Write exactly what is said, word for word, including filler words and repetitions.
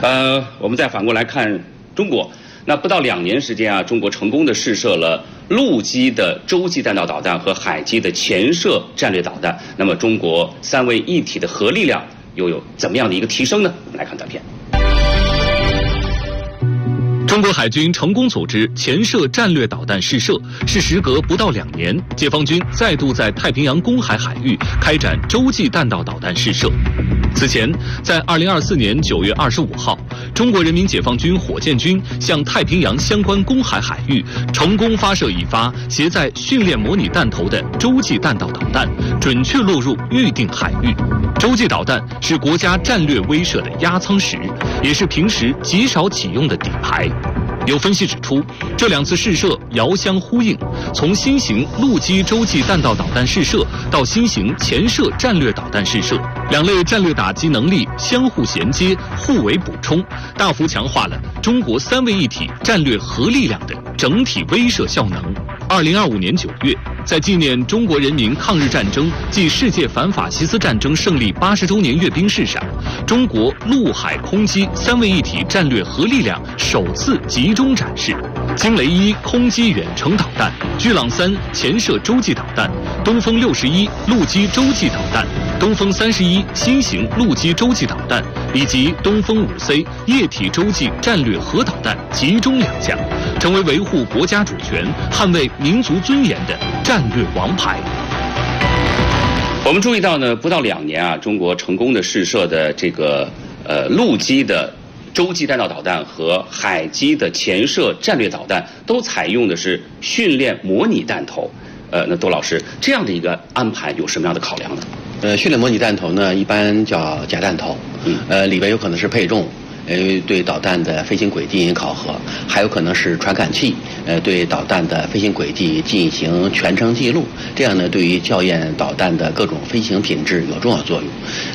呃，我们再反过来看中国，那不到两年时间啊，中国成功的试射了陆基的洲际弹道导弹和海基的潜射战略导弹。那么，中国三位一体的核力量又有怎么样的一个提升呢？我们来看短片。 中国海军成功组织潜射战略导弹试射，是时隔不到两年，解放军再度在太平洋公海海域开展洲际弹道导弹试射。此前，在二零二四年九月二十五号，中国人民解放军火箭军向太平洋相关公海海域成功发射一发携载训练模拟弹头的洲际弹道导弹，准确落入预定海域。洲际导弹是国家战略威慑的压舱石，也是平时极少启用的底牌。有分析指出，这两次试射遥相呼应，从新型陆基洲际弹道导弹试射到新型潜射战略导弹试射，两类战略打击能力相互衔接、互为补充，大幅强化了中国三位一体战略核力量的整体威慑效能。二零二五年九月，在纪念中国人民抗日战争暨世界反法西斯战争胜利八十周年阅兵式上，中国陆海空基三位一体战略核力量首次集中展示。惊雷一空基远程导弹、巨浪三潜射洲际导弹、东风六十一陆基洲际导弹、东风三十一新型陆基洲际导弹以及东风五 C 液体洲际战略核导弹集中亮相，成为维护国家主权、捍卫民族尊严的战略王牌。 我们注意到呢，不到两年啊，中国成功的试射的这个呃陆基的洲际弹道导弹和海基的潜射战略导弹都采用的是训练模拟弹头。呃，那窦老师，这样的一个安排有什么样的考量呢？ 呃，训练模拟弹头呢，一般叫假弹头，嗯，呃，里边有可能是配重。呃，对导弹的飞行轨迹进行考核，还有可能是传感器，呃，对导弹的飞行轨迹进行全程记录，这样呢，对于校验导弹的各种飞行品质有重要作用。